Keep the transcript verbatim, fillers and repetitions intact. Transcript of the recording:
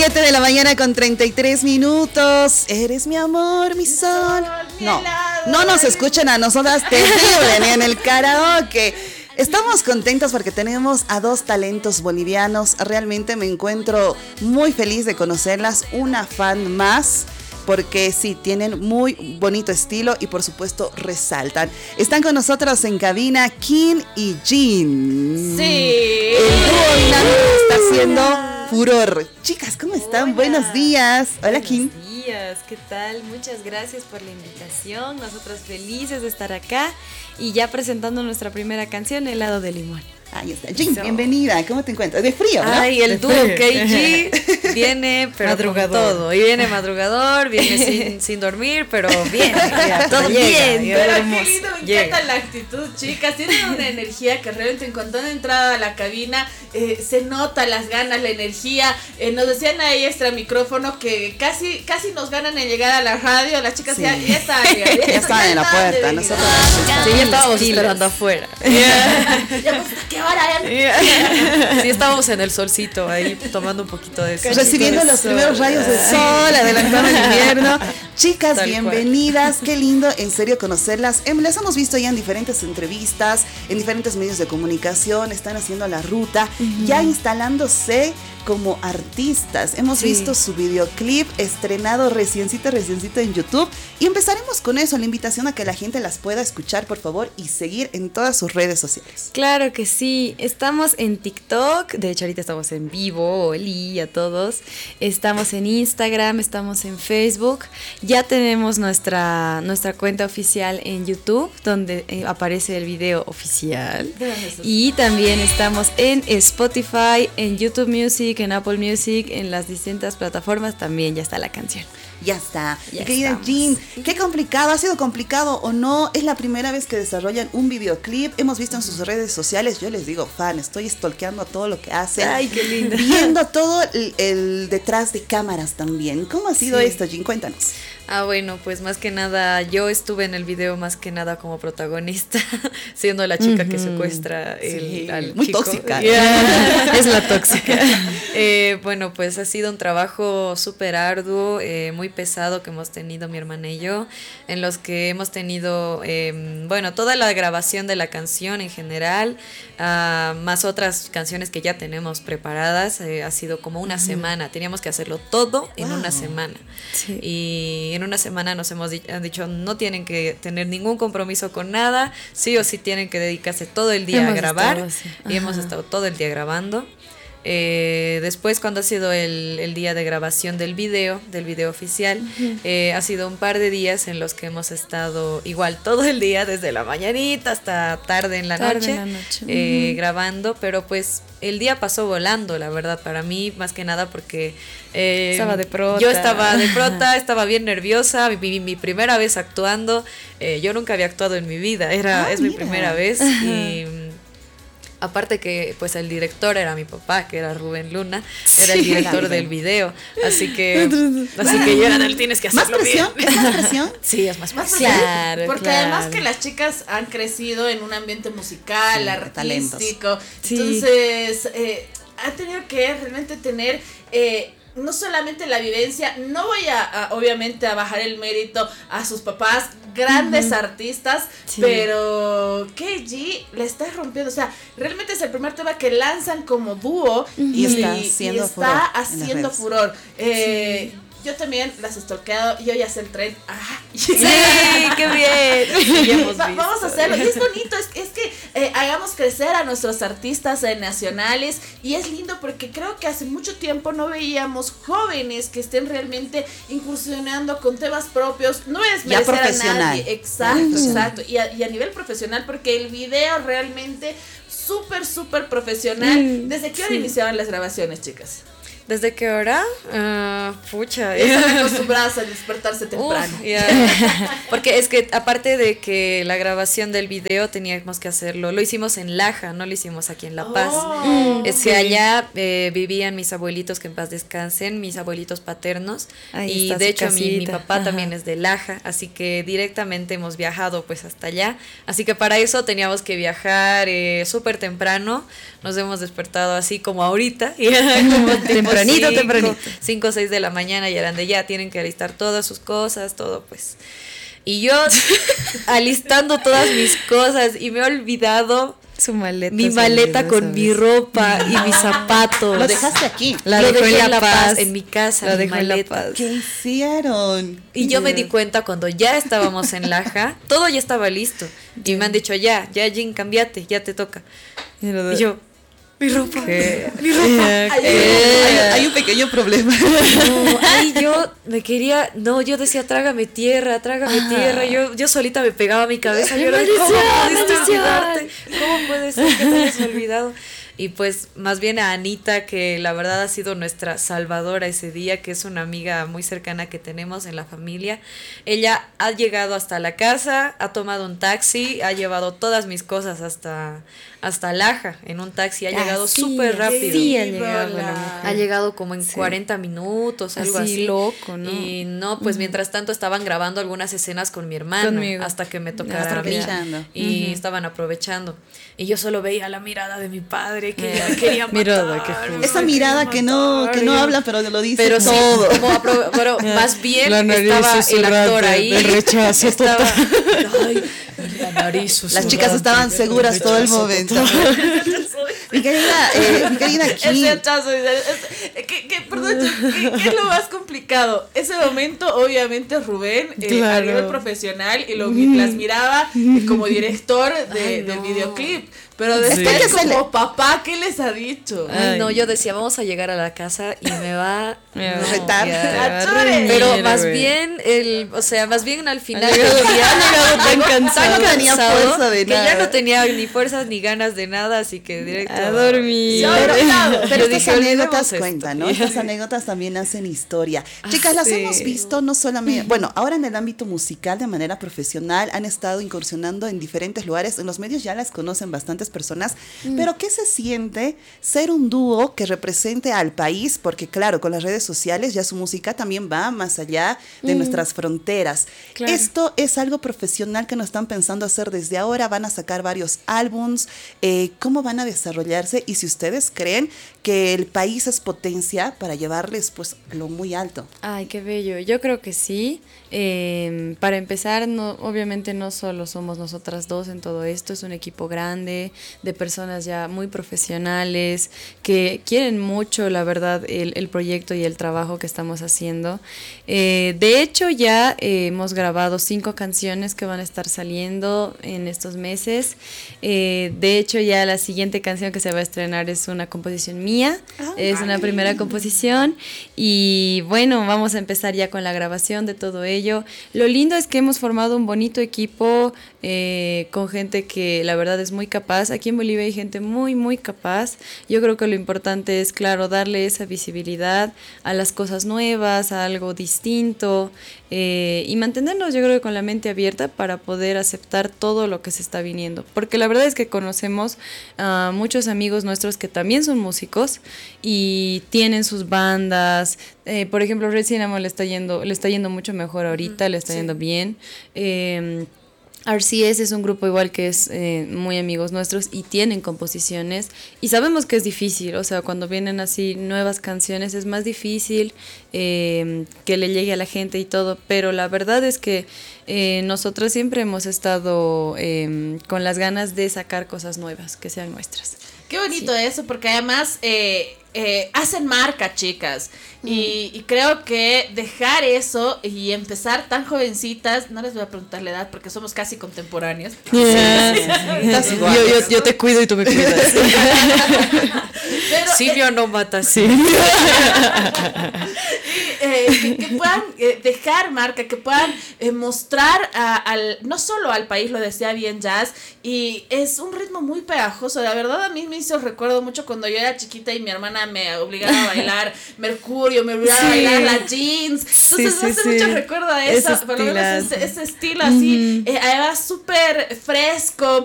siete de la mañana con treinta y tres minutos. Eres mi amor, mi sol. No, no nos escuchan a nosotras, terrible, ni en el karaoke. Estamos contentos porque tenemos a dos talentos bolivianos. Realmente me encuentro muy feliz de conocerlas. Una fan más. Porque sí, tienen muy bonito estilo y por supuesto resaltan. Están con nosotros en cabina Kim y Jean. Sí. El dúo dinámico está haciendo furor. Chicas, ¿cómo están? Hola. Buenos días. Hola, Buenos Kim. Buenos días, ¿qué tal? Muchas gracias por la invitación. Nosotros felices de estar acá y ya presentando nuestra primera canción, Helado de Limón. Ahí está. Jean, so. Bienvenida. ¿Cómo te encuentras? De frío, ¿no? Ay, el de dúo K G viene, pero madrugador. Con todo. Y viene madrugador, viene sin, sin dormir, pero bien. Ya, todo llega, bien. Pero qué lindo, me llega. encanta la actitud, chicas. Tienen una energía que realmente en cuanto han entrado a la cabina, eh, se nota las ganas, la energía. Eh, nos decían ahí extra micrófono que casi casi nos ganan en llegar a la radio. Las chicas sí. ya, ya están. Ya, ya, ya están en la puerta. Nosotros sí, ya estábamos esperando afuera. Yeah. Ya pues, ¿qué hora yeah. Sí, estábamos en el solcito ahí tomando un poquito de sol. Recibiendo los sol. primeros rayos del sol, adelantando el invierno. Chicas, Tal bienvenidas. Cual. Qué lindo, en serio, conocerlas. Las hemos visto ya en diferentes entrevistas, en diferentes medios de comunicación. Están haciendo la ruta, uh-huh. ya instalándose como artistas. Hemos sí. visto su videoclip estrenado reciencito, reciencito en YouTube. Y empezaremos con eso, la invitación a que la gente las pueda escuchar, por favor, y seguir en todas sus redes sociales. Claro que sí. Estamos en TikTok. De hecho, ahorita estamos en vivo. Oli a todos. Estamos en Instagram, estamos en Facebook. Ya tenemos nuestra, nuestra cuenta oficial en YouTube, donde eh, aparece el video oficial. Y también estamos en Spotify, en YouTube Music, en Apple Music, en las distintas plataformas también ya está la canción. Ya está. Ya querida Jean, qué complicado, ¿ha sido complicado o no? Es la primera vez que desarrollan un videoclip. Hemos visto en sus redes sociales, yo les digo fan, estoy stalkeando todo lo que hacen. Ay, qué lindo. Viendo todo el, el detrás de cámaras también. ¿Cómo ha sido sí. esto, Jean? Cuéntanos. Ah, bueno, pues más que nada, yo estuve en el video más que nada como protagonista, siendo la chica uh-huh. que secuestra el, sí, al muy chico. tóxica. Yeah. Es la tóxica. Eh, bueno, pues ha sido un trabajo súper arduo, eh, muy pesado que hemos tenido mi hermana y yo, en los que hemos tenido, eh, bueno, toda la grabación de la canción en general, uh, más otras canciones que ya tenemos preparadas, eh, ha sido como una uh-huh. semana, teníamos que hacerlo todo en wow. una semana. Sí. Y en una semana nos hemos dicho, han dicho, no tienen que tener ningún compromiso con nada, sí o sí tienen que dedicarse todo el día hemos a grabar, y hemos estado todo el día grabando. Eh, después, cuando ha sido el, el día de grabación del video, del video oficial, uh-huh. eh, ha sido un par de días en los que hemos estado igual todo el día, desde la mañanita hasta tarde en la tarde noche, en la noche. Eh, uh-huh. grabando, pero pues el día pasó volando, la verdad, para mí, más que nada porque eh, estaba de prota. yo estaba de prota, estaba bien nerviosa, mi, mi primera vez actuando, eh, yo nunca había actuado en mi vida, era ah, es mira. mi primera vez y aparte que pues el director era mi papá, que era Rubén Luna, era el director sí, del video, así que así que yo era, tienes que hacerlo ¿Más presión? bien. ¿Es más presión? Sí, es más, más presión. Claro, porque claro. además que las chicas han crecido en un ambiente musical, sí, artístico, sí. entonces eh, han tenido que realmente tener eh, no solamente la vivencia, no voy a, a obviamente a bajar el mérito a sus papás, grandes uh-huh. artistas, sí. pero K G le está rompiendo, o sea, realmente es el primer tema que lanzan como dúo uh-huh. y, está y, haciendo y está furor haciendo furor. Eh, sí. Yo también las he stalkeado, yo ya sé el tren. ¡Ah! ¡Sí! ¡Qué bien! Sí, Va, vamos a hacerlo. Y es bonito, es, es que eh, hagamos crecer a nuestros artistas eh, nacionales. Y es lindo porque creo que hace mucho tiempo no veíamos jóvenes que estén realmente incursionando con temas propios. No es merecer a nadie. Exacto, mm. exacto. Y a, y a nivel profesional, porque el video realmente súper, súper profesional. Mm, ¿Desde qué hora sí. iniciaban las grabaciones, chicas? ¿Desde qué hora? Uh, pucha. Están acostumbradas a despertarse temprano. Uf, yeah. Porque es que aparte de que la grabación del video teníamos que hacerlo, lo hicimos en Laja, no lo hicimos aquí en La Paz. Oh, es que okay. allá eh, vivían mis abuelitos, que en paz descansen, mis abuelitos paternos. Ahí y de hecho mi, mi papá Ajá. también es de Laja, así que directamente hemos viajado pues hasta allá. Así que para eso teníamos que viajar eh, súper temprano. Nos hemos despertado así como ahorita. como temprano. tempranito, cinco, tempranito. cinco o seis de la mañana y eran de ya, tienen que alistar todas sus cosas, todo pues. Y yo alistando todas mis cosas y me he olvidado su maleta, mi maleta con ¿sabes? Mi ropa y mis zapatos. Lo dejaste aquí. La lo dejé en La Paz, Paz, en mi casa, lo mi dejé maleta. En La Paz. ¿Qué hicieron? Y yo me di cuenta cuando ya estábamos en Laja, todo ya estaba listo. Y me han dicho, ya, ya, Jean, cambiate, ya te toca. Y yo, mi ropa, ¿qué? Mi ropa. Hay, hay, hay un pequeño problema. No, ay, yo me quería, no, yo decía, trágame tierra, trágame ah. tierra. Yo, yo solita me pegaba a mi cabeza. Yo era, ¿cómo pudiste olvidarte? ¿Cómo puede ser que te hayas olvidado? Y pues más bien a Anita, que la verdad ha sido nuestra salvadora ese día, que es una amiga muy cercana que tenemos en la familia. Ella ha llegado hasta la casa, ha tomado un taxi, ha llevado todas mis cosas hasta, hasta Laja en un taxi. Ha ah, llegado súper sí, rápido. Sí, ha llegado. Bueno, ha llegado como en sí. cuarenta minutos, algo así. así. loco, ¿no? Y no, pues uh-huh. mientras tanto estaban grabando algunas escenas con mi hermano. Conmigo. Hasta que me tocara a mí. Y uh-huh. estaban aprovechando. Y yo solo veía la mirada de mi padre que yeah. quería matar. Mirada, que esa mirada que no, que no habla, pero lo dice pero todo. Sí, como apro- pero más bien estaba el actor ahí. El rechazo estaba, ay, la nariz Las chicas estaban seguras todo el momento. Mi querida, eh, mi querida Kim. Ese rechazo, es, que, que, perdón, ¿qué, ¿qué es lo más complicado? Ese momento, obviamente, Rubén, eh, claro. a nivel profesional, y lo mm. las miraba eh, como director de, Ay, no. del videoclip. Pero después, sí. como le... papá, ¿qué les ha dicho? Ay, no, yo decía, vamos a llegar a la casa y me va a no, retar. Pero más bien, el, o sea, más bien al final del día tan cansado, tan tenía fuerza de que nada. ya no tenía ni fuerzas ni ganas de nada, así que directo a dormir. Pero, pero, pero estas dije, anécdotas cuentan, ¿no? Estas anécdotas también hacen historia. Chicas, las sí. hemos visto no solamente, bueno, ahora en el ámbito musical de manera profesional, han estado incursionando en diferentes lugares, en los medios ya las conocen bastantes personas, mm. pero ¿qué se siente ser un dúo que represente al país? Porque claro, con las redes sociales ya su música también va más allá de mm. nuestras fronteras. Claro. Esto es algo profesional que no están pensando hacer desde ahora, van a sacar varios álbums, eh, ¿cómo van a desarrollarse? Y si ustedes creen que el país es potencia para llevarles pues lo muy alto. Ay, qué bello, yo creo que sí. Eh, para empezar, no, obviamente no solo somos nosotras dos en todo esto, es un equipo grande de personas ya muy profesionales que quieren mucho, la verdad, el, el proyecto y el trabajo que estamos haciendo. Eh, de hecho, ya eh, hemos grabado cinco canciones que van a estar saliendo en estos meses. Eh, de hecho, ya la siguiente canción que se va a estrenar es una composición mía, oh, es ay. una primera composición y bueno, vamos a empezar ya con la grabación de todo ello. Lo lindo es que hemos formado un bonito equipo eh, con gente que la verdad es muy capaz. Aquí en Bolivia hay gente muy, muy capaz. Yo creo que lo importante es, claro, darle esa visibilidad a las cosas nuevas, a algo distinto eh, y mantenernos, yo creo que con la mente abierta para poder aceptar todo lo que se está viniendo. Porque la verdad es que conocemos a muchos amigos nuestros que también son músicos y tienen sus bandas. Eh, por ejemplo, Red Cinema le está yendo, le está yendo mucho mejor ahorita, le está sí. yendo bien. Eh, R C S es un grupo igual que es eh, muy amigos nuestros y tienen composiciones y sabemos que es difícil, o sea, cuando vienen así nuevas canciones es más difícil eh, que le llegue a la gente y todo, pero la verdad es que eh, nosotros siempre hemos estado eh, con las ganas de sacar cosas nuevas que sean nuestras. Qué bonito sí. eso, porque además eh, eh, hacen marca, chicas. Mm. Y, y creo que dejar eso y empezar tan jovencitas, no les voy a preguntar la edad porque somos casi contemporáneas. Yeah. Sí, sí, sí. Yo, yo, yo te cuido y tú me cuidas. Pero, Silvio eh, no mata, sí. eh, que, que puedan eh, dejar marca, que puedan eh, mostrar a, al, no solo al país, lo decía bien Jazz, y es un ritmo muy pegajoso. La verdad a mí me hizo recuerdo mucho cuando yo era chiquita y mi hermana me obligaba a bailar Mercurio, me obligaba sí. a bailar la jeans. Entonces sí, sí, me hace sí. mucho recuerdo a eso, por lo menos ese, ese estilo así, mm. eh, además súper fresco,